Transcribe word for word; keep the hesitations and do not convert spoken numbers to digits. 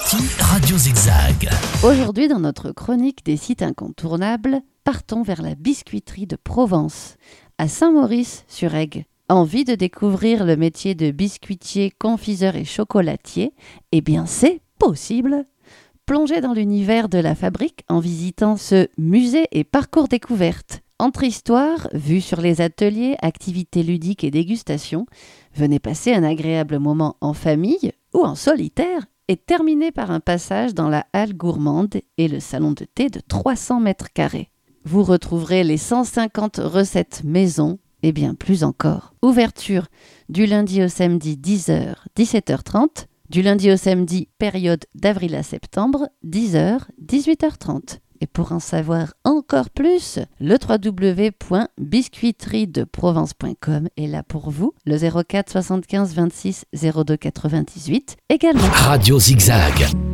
sortie Radio Zigzag. Aujourd'hui, dans notre chronique des sites incontournables, partons vers la biscuiterie de Provence, à Saint-Maurice-sur-Aigle. Envie de découvrir le métier de biscuitier, confiseur et chocolatier? Eh bien, c'est possible! Plongez dans l'univers de la fabrique en visitant ce musée et parcours découverte. Entre histoire, vue sur les ateliers, activités ludiques et dégustations, venez passer un agréable moment en famille ou en solitaire et terminez par un passage dans la halle gourmande et le salon de thé de trois cents mètres carrés. Vous retrouverez les cent cinquante recettes maison et bien plus encore. Ouverture du lundi au samedi dix heures, dix-sept heures trente, du lundi au samedi période d'avril à septembre dix heures, dix-huit heures trente. Et pour en savoir encore plus, le w w w point biscuiterie de provence point com est là pour vous, le zéro quatre soixante-quinze vingt-six zéro deux quatre-vingt-dix-huit également. Radio Zigzag.